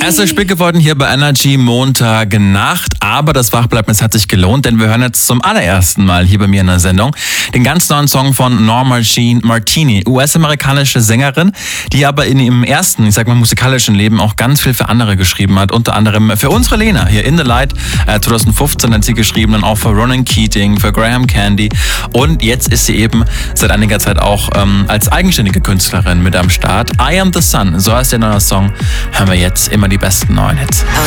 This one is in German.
Es ist spät geworden hier bei Energy Montagnacht, aber das Wachbleiben hat sich gelohnt, denn wir hören jetzt zum allerersten Mal hier bei mir in der Sendung den ganz neuen Song von Norma Jean Martini, US-amerikanische Sängerin, die aber in ihrem ersten, musikalischen Leben auch ganz viel für andere geschrieben hat, unter anderem für unsere Lena hier In the Light 2015 hat sie geschrieben, dann auch für Ronan Keating, für Graham Candy und jetzt ist sie eben seit einiger Zeit auch als eigenständige Künstlerin mit am Start. I Am the Sun, so heißt der neue Song, hören wir jetzt immer die besten neuen Hits.